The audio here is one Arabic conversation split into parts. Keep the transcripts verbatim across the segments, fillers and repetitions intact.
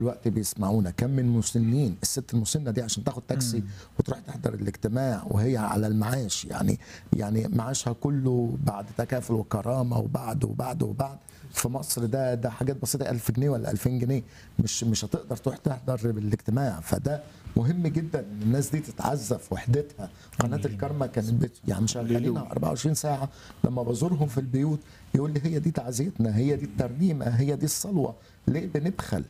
الوقت بيسمعونا، كم من مسنين. الست المسنه دي عشان تاخد تاكسي وتروح تحضر الاجتماع وهي على المعاش، يعني يعني معاشها كله بعد تكافل وكرامه وبعد وبعد وبعد في مصر ده ده حاجات بسيطه، ألف جنيه ولا ألفين جنيه، مش مش هتقدر تروح تحضر الاجتماع. فده مهم جدا ان الناس دي تتعزى في وحدتها. قناه الكرمه كانت بت... يعني مشغلينها أربعة وعشرين ساعه. لما بزورهم في البيوت يقول لي هي دي تعزيتنا، هي دي الترنيمه، هي دي الصلوه. ليه بنبخل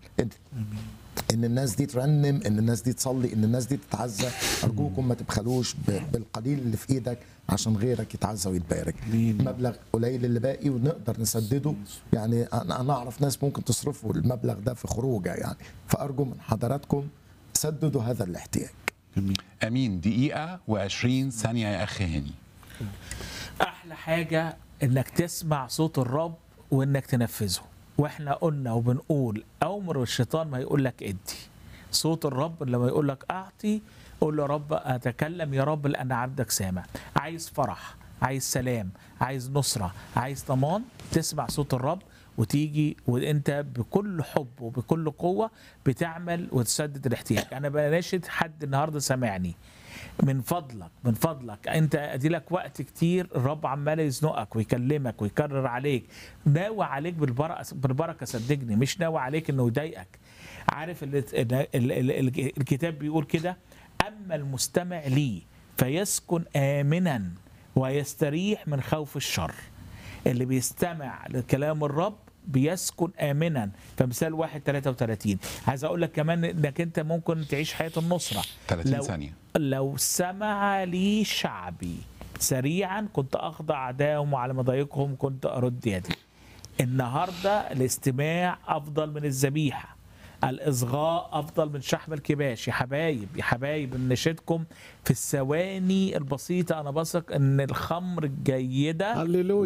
ان الناس دي ترنم، ان الناس دي تصلي، ان الناس دي تتعزى؟ ارجوكم ما تبخلوش بالقليل اللي في ايدك عشان غيرك يتعزى ويتبارك. مبلغ قليل اللي باقي ونقدر نسدده، يعني انا اعرف ناس ممكن تصرفوا المبلغ ده في خروجه يعني. فارجو من حضراتكم سددوا هذا الاحتياج. امين. دقيقه وعشرين ثانيه يا اخي هاني. احلى حاجه انك تسمع صوت الرب وانك تنفذه. واحنا قلنا وبنقول امر الشيطان ما يقول لك ادي. صوت الرب لما يقول لك اعطي قول له يا رب اتكلم يا رب لان عبدك سامع. عايز فرح، عايز سلام، عايز نصره، عايز ضمان، تسمع صوت الرب وتيجي وانت بكل حب وبكل قوه بتعمل وتسدد الاحتياج. انا بناشد حد النهارده سامعني، من فضلك من فضلك انت ادي لك وقت كتير الرب عمال يزنقك ويكلمك ويكرر عليك، ناوي عليك بالبركه بالبركه صدقني، مش ناوي عليك انه يضايقك. عارف ال ال ال ال الكتاب بيقول كده: اما المستمع لي فيسكن امنا ويستريح من خوف الشر. اللي بيستمع لكلام الرب بيسكن آمنا. فمثال واحد ثلاثة وثلاثين. عايز أقول لك كمان إنك أنت ممكن تعيش حياة النصرة. ثلاثين لو ثانية. لو سمع لي شعبي سريعا كنت أخضع أعدائهم وعلى مضايقهم كنت أرد يدي. النهاردة الاستماع أفضل من الذبيحة، الإصغاء أفضل من شحم الكباش. يا حبايب يا حبايب نشدكم في الثواني البسيطة. أنا بثق إن الخمر الجيدة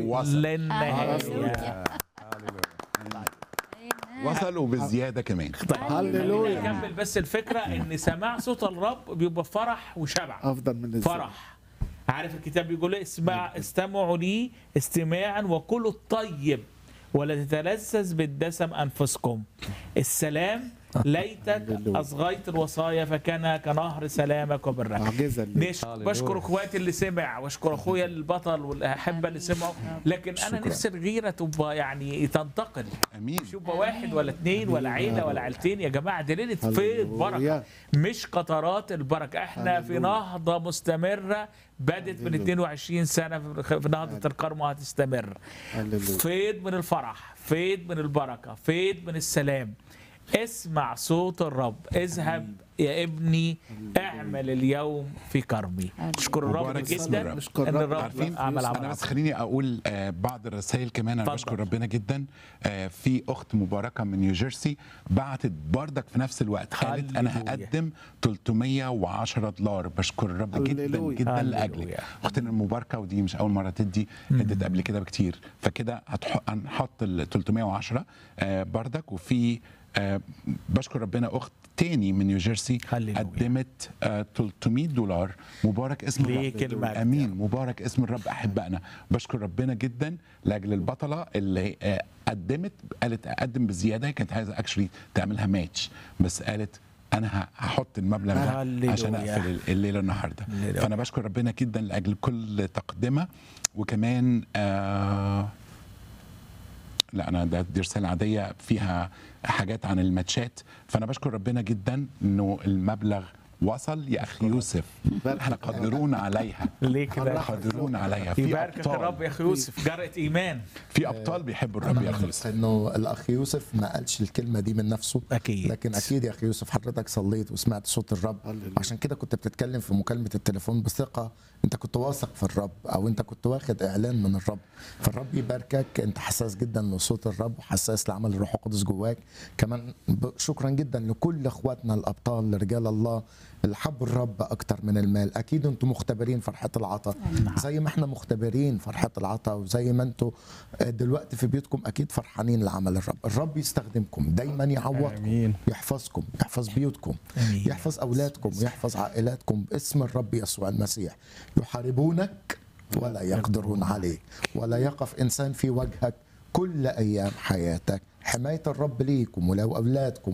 للنهاية. وصلوا بالزيادة كمان. هللويا. نكمل بس الفكرة إن سماع صوت الرب بيبقى فرح وشبع. أفضل من الزيادة. فرح. عارف الكتاب بيقول اسمع استمعوا لي استماعا وكلوا الطيب ولا تتلذذ بالدسم أنفسكم. السلام ليتك أصغيت الوصايا فكان كنهر سلامك وبرك. بشكر اخواتي اللي سمع واشكر اخويا البطل والاحبه اللي سمعوا، لكن انا نفسي الغيره تبقى يعني تنتقل. امين. مش يبقى واحد ولا اثنين ولا عيله ولا عيلتين. يا جماعه دي ليله فيض بركه مش قطرات البركه. احنا في نهضه مستمره بدت من اثنين وعشرين سنه في نهضه الكرم وهتستمر. فيض من الفرح، فيض من البركه، فيض من السلام. اسمع صوت الرب. اذهب يا ابني اعمل اليوم في كرمي. اشكر الرب جدا ان الرب عمل عمل. انا بس خليني اقول بعض الرسائل كمان. انا بشكر ربنا جدا. في اخت مباركه من نيوجيرسي بعتت بردك في نفس الوقت، قالت انا هقدم ثلاثمية وعشرة دولار. بشكر الرب جدا جدا لاجلك اختنا المباركه، ودي مش اول مره تدي، ادت قبل كده بكتير. فكده هنحط ال ثلاثمية وعشرة بردك. وفي أه بشكر ربنا اخت تاني من نيوجيرسي قدمت أه ثلاثمية دولار. مبارك اسم الرب. امين. مبارك اسم الرب. احبائنا بشكر ربنا جدا لاجل البطله اللي أه قدمت، قالت اقدم بزياده. كانت عايزه اكشلي تعملها ماتش بس قالت انا هحط المبلغ ده عشان اقفل الليله النهارده. فانا بشكر ربنا جدا لاجل كل تقدمه. وكمان أه لا انا ده دي رساله عاديه فيها حاجات عن الماتشات. فانا بشكر ربنا جدا انه المبلغ وصل يا اخي يوسف. احنا قادرون عليها. ليه كده؟ قادرون عليها. في يباركك الرب يا اخي يوسف. جرأة ايمان. في ابطال بيحبوا الرب يا اخي يوسف. انه الاخ يوسف ما قالش الكلمه دي من نفسه اكيد، لكن اكيد يا اخي يوسف حضرتك صليت وسمعت صوت الرب. عشان كده كنت بتتكلم في مكالمه التليفون بثقه. انت كنت واثق في الرب او انت كنت واخد اعلان من الرب. فالرب يباركك. انت حساس جدا لصوت الرب وحساس لعمل الروح القدس جواك. كمان شكرا جدا لكل اخواتنا الابطال رجال الله اللي حبوا الرب اكتر من المال. اكيد انتم مختبرين فرحه العطاء زي ما احنا مختبرين فرحه العطاء، وزي ما انتم دلوقتي في بيوتكم اكيد فرحانين لعمل الرب. الرب يستخدمكم دايما، يعوضكم، يحفظكم، يحفظ بيوتكم، يحفظ اولادكم، يحفظ عائلاتكم باسم الرب يسوع المسيح. يحاربونك ولا يقدرون عليك، ولا يقف انسان في وجهك كل ايام حياتك. حمايه الرب ليكم ولو اولادكم